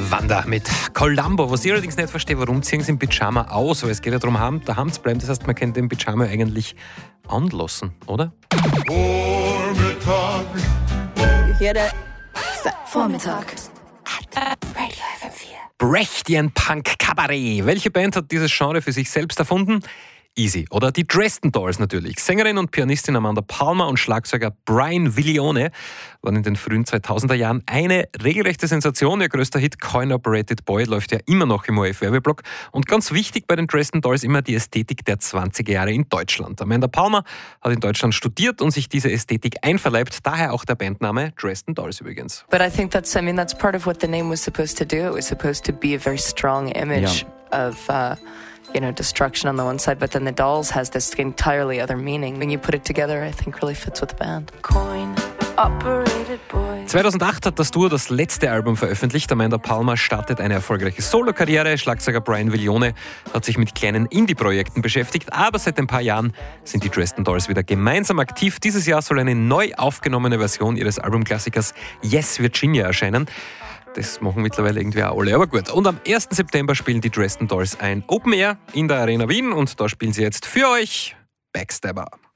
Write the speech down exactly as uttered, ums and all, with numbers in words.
Wanda mit Columbo. Was ich allerdings nicht verstehe, warum ziehen sie im Pyjama aus? Weil es geht ja darum, daheim zu bleiben. Das heißt, man kann den Pyjama eigentlich anlassen, oder? Vormittag. Hier der Vormittag. Radio F M vier. Brechtian Punk Cabaret. Welche Band hat dieses Genre für sich selbst erfunden? Easy. Oder die Dresden Dolls natürlich. Sängerin und Pianistin Amanda Palmer und Schlagzeuger Brian Viglione waren in den frühen zweitausender Jahren eine regelrechte Sensation. Ihr größter Hit Coin Operated Boy läuft ja immer noch im O R F-Werbeblock. Und ganz wichtig bei den Dresden Dolls immer die Ästhetik der zwanziger Jahre in Deutschland. Amanda Palmer hat in Deutschland studiert und sich diese Ästhetik einverleibt. Daher auch der Bandname Dresden Dolls übrigens. But I think that's, I mean, that's part of what the name was supposed to do. It was supposed to be a very strong image yeah. of... Uh, you know, destruction on the one side, but then the Dolls has this entirely other meaning. When you put it together, I think really fits with the band. Coin operated boy. zweitausendacht hat das Duo das letzte Album veröffentlicht. Amanda Palmer startet eine erfolgreiche Solo-Karriere. Schlagzeuger Brian Viglione hat sich mit kleinen Indie-Projekten beschäftigt. Aber seit ein paar Jahren sind die Dresden Dolls wieder gemeinsam aktiv. Dieses Jahr soll eine neu aufgenommene Version ihres Albumklassikers Yes Virginia erscheinen. Das machen mittlerweile irgendwie auch alle, aber gut. Und am ersten September spielen die Dresden Dolls ein Open Air in der Arena Wien und da spielen sie jetzt für euch Backstabber.